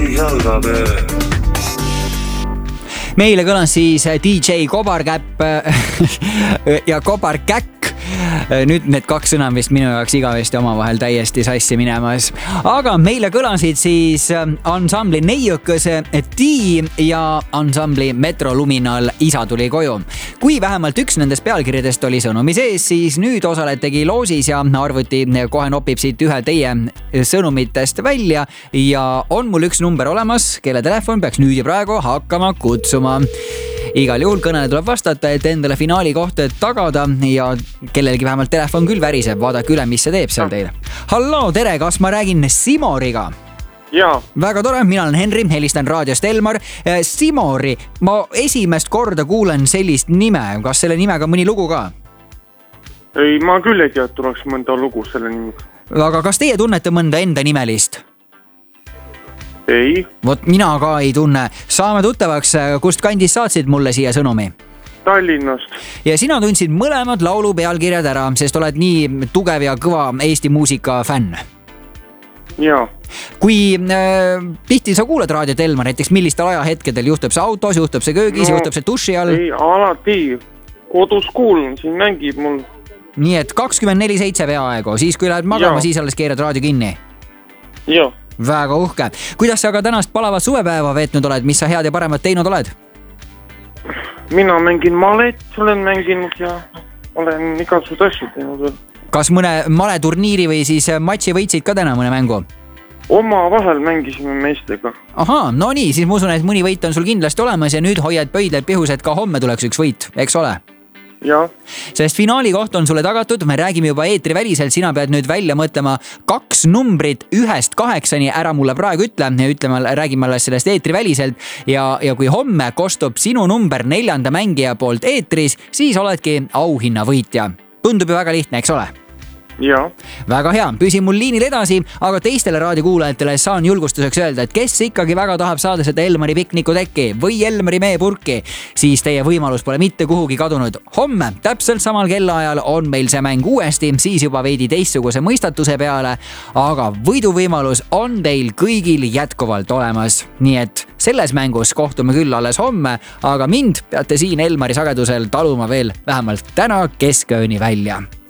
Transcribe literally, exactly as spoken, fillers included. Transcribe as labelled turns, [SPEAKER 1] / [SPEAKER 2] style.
[SPEAKER 1] tagasi jalgavöö.
[SPEAKER 2] Meile kõlas siis D J Kobarkäpp ja Kobarkäkk. Nüüd need kaks sõna vist minu jaoks igavesti omavahel täiesti sassi minemas. Aga meile kõlasid siis ansambli Neiukas Tii ja ansambli Metro Luminal Isa tuli koju. Kui vähemalt üks nendest pealkirjadest oli sõnumi sees, siis nüüd osaletegi loosis ja arvuti kohe nopib siit ühe teie sõnumitest välja ja on mul üks number olemas, kelle telefon peaks nüüd ja praegu hakkama kutsuma. Igal juhul kõnele tuleb vastata, et endale finaali kohta tagada ja kellelgi vähemalt telefon küll väriseb. Vaadake üle, mis see teeb seal teile. Halloo, tere, kas ma räägin Simoriga?
[SPEAKER 3] Jaa.
[SPEAKER 2] Väga tore, mina olen Henri, helistan raadiost Elmar. Simori, ma esimest korda kuulen sellist nime. Kas selle nimega mõni lugu ka?
[SPEAKER 3] Ei, ma küll ei tea, et tuleks mõnda lugu selle nimega.
[SPEAKER 2] Aga kas teie tunnete mõnda enda nimelist?
[SPEAKER 3] Ei.
[SPEAKER 2] Vot mina ka ei tunne. Saame tuttavaks, kust kandis saatsid mulle siia sõnumi?
[SPEAKER 3] Tallinnast.
[SPEAKER 2] Ja sina tundsid mõlemad laulu pealkirjad ära, sest oled nii tugev ja kõva Eesti muusika fänn.
[SPEAKER 3] Jaa.
[SPEAKER 2] Kui äh, tihti sa kuuled raadiot Elmar, näiteks millistel ajahetkedel juhtub see autos, juhtub see köögis, no, juhtub see duši all?
[SPEAKER 3] Ei, alati. Kodus kuulun, siin mängib mul.
[SPEAKER 2] Nii et kakskümmend neli seitse peaaegu, siis kui lähed magama, ja. Siis alles keerad raadio kinni?
[SPEAKER 3] Jah.
[SPEAKER 2] Väga uhke. Kuidas sa aga tänast palavat suvepäeva veetnud oled? Mis sa head ja paremat teinud oled?
[SPEAKER 3] Mina mängin malet, olen mänginud ja olen igasugused asju teinud.
[SPEAKER 2] Kas mõne maleturniiri või siis matši võitsid ka täna mõne mängu?
[SPEAKER 3] Oma vahel mängisime meestega.
[SPEAKER 2] Ahaa, no nii, siis ma usun, et mõni võit on sul kindlasti olemas ja nüüd hoiad pöidled pihus, et ka homme tuleks üks võit, eks ole?
[SPEAKER 3] Ja.
[SPEAKER 2] Sest finaali koht on sulle tagatud, me räägime juba eetri väliselt, sina pead nüüd välja mõtlema kaks numbrit ühest kaheksani, ära mulle praegu ütle, ütleme, räägime alles sellest eetri väliselt ja, ja kui homme kostub sinu number neljanda mängija poolt eetris, siis oledki auhinna võitja. Tundub ju väga lihtne, eks ole?
[SPEAKER 3] Ja.
[SPEAKER 2] Väga hea, püsi mul liinil edasi, aga teistele raadiokuulajatele saan julgustuseks öelda, et kes ikkagi väga tahab saada seda Elmari pikniku tekki või Elmari meepurki, siis teie võimalus pole mitte kuhugi kadunud. Homme täpselt samal kellaajal on meil see mäng uuesti, siis juba veidi teistsuguse mõistatuse peale, aga võiduvõimalus on teil kõigil jätkuvalt olemas. Nii et selles mängus kohtume küll alles homme, aga mind peate siin Elmari sagedusel taluma veel vähemalt täna keskööni välja.